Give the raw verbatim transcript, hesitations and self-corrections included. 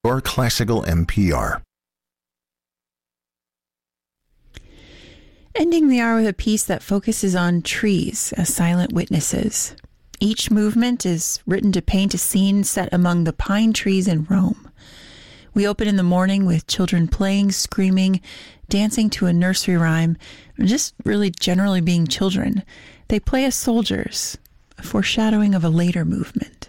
Your Classical N P R. Ending the hour with a piece that focuses on trees as silent witnesses. Each movement is written to paint a scene set among the pine trees in Rome. We open in the morning with children playing, screaming, dancing to a nursery rhyme, and just really generally being children. They play as soldiers, a foreshadowing of a later movement.